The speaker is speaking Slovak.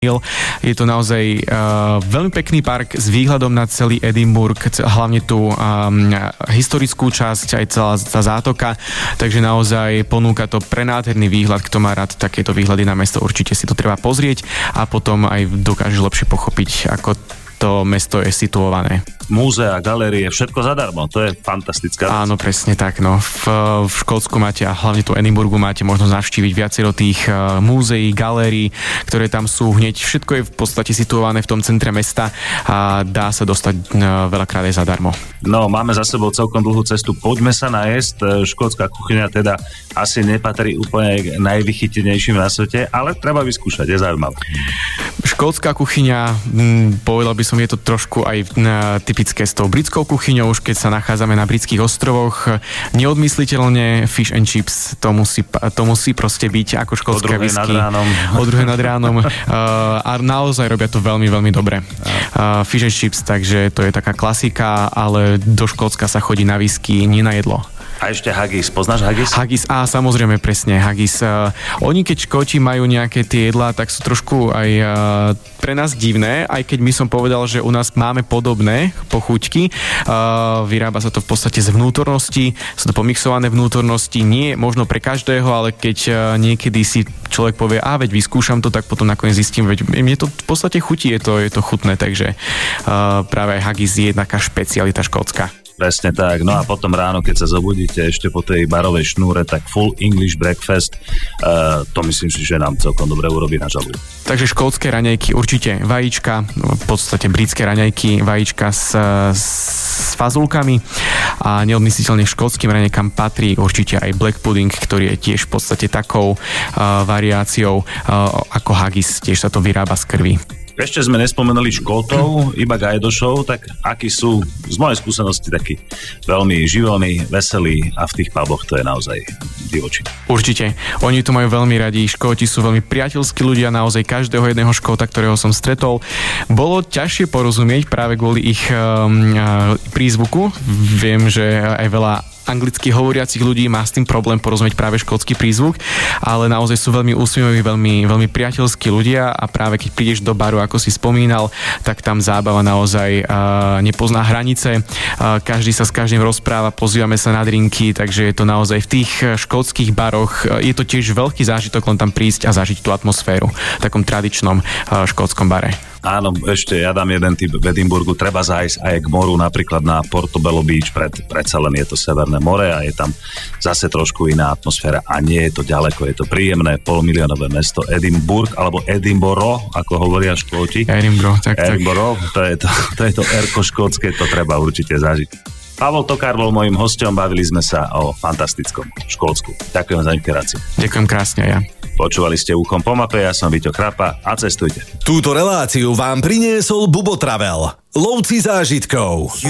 Je to naozaj veľmi pekný park s výhľadom na celý Edinburgh, hlavne tú historickú časť, aj celá tá zátoka, takže naozaj ponúka to prenádherný výhľad. Kto má rád takéto výhľady na mesto, určite si to treba pozrieť a potom aj dokáže lepšie pochopiť, ako to mesto je situované. Múzea, galérie, všetko zadarmo, to je fantastická vec. Áno, presne tak, no. V Škótsku máte, a hlavne tu v Edinburgu máte možnosť navštíviť viacero tých múzeí, galérií, ktoré tam sú hneď. Všetko je v podstate situované v tom centre mesta a dá sa dostať veľakrát aj zadarmo. No, máme za sebou celkom dlhú cestu, poďme sa najesť. Škótska kuchyňa teda asi nepatrí úplne k najvychytenejším na svete, ale treba vyskúšať, je zaujímavé. Škótska kuchyňa, povedal by som, je to trošku aj typické s tou britskou kuchyňou, už keď sa nachádzame na britských ostrovoch. Neodmysliteľne fish and chips, to musí proste byť ako škótske whisky. O druhej nad ránom. A naozaj robia to veľmi, veľmi dobre. Fish and chips, takže to je taká klasika, ale do Škótska sa chodí na whisky, nie na jedlo. A ešte haggis. Poznáš haggis? Haggis, samozrejme, presne, haggis. Oni, keď Škóti majú nejaké tie jedlá, tak sú trošku aj pre nás divné, aj keď my som povedal, že u nás máme podobné pochuťky. Vyrába sa to v podstate z vnútornosti, sú to pomixované vnútornosti, nie možno pre každého, ale keď niekedy si človek povie, veď vyskúšam to, tak potom nakoniec zistím, veď mne to v podstate chutí, je to chutné, takže práve haggis je taká špecialita škótska. Presne tak. No a potom ráno, keď sa zobudíte ešte po tej barovej šnúre, tak full English breakfast, to myslím si, že nám celkom dobre urobí na žaluď. Takže škótske raňajky určite vajíčka, v podstate britské raňajky, vajíčka s fazulkami a neodmysliteľne škótskym raňajkám patrí určite aj black pudding, ktorý je tiež v podstate takou variáciou ako haggis, tiež sa to vyrába z krvi. Ešte sme nespomenuli Škótov, iba gajdošov, tak akí sú z mojej skúsenosti takí veľmi živelní, veselí a v tých puboch to je naozaj divočí. Určite. Oni to majú veľmi radi. Škóti sú veľmi priateľskí ľudia, naozaj každého jedného Škóta, ktorého som stretol. Bolo ťažšie porozumieť práve kvôli ich prízvuku. Viem, že aj veľa anglicky hovoriacich ľudí má s tým problém porozumieť práve škótsky prízvuk, ale naozaj sú veľmi úsmevoví, veľmi, veľmi priateľskí ľudia a práve keď prídeš do baru, ako si spomínal, tak tam zábava naozaj nepozná hranice. Každý sa s každým rozpráva, pozývame sa na drinky, takže je to naozaj v tých škótskych baroch, je to tiež veľký zážitok len tam prísť a zažiť tú atmosféru v takom tradičnom škótskom bare. Áno, ešte ja dám jeden tip v Edinburgu, treba zájsť aj k moru, napríklad na Portobello Beach, predsa len je to Severné more a je tam zase trošku iná atmosféra a nie je to ďaleko, je to príjemné polmiliónové mesto Edinburgh, alebo Edinburgh, ako hovoria Škóti. Edinburgh, to je to erko škótske, to treba určite zažiť. Pavol Tokár bol mojím hosťom, bavili sme sa o fantastickom Škótsku. Ďakujem za inšpiráciu. Ďakujem krásne, ja. Počúvali ste Uchom po mape, ja som Víťo Chrapa a cestujte. Túto reláciu vám priniesol Bubo Travel. Lovci zážitkov.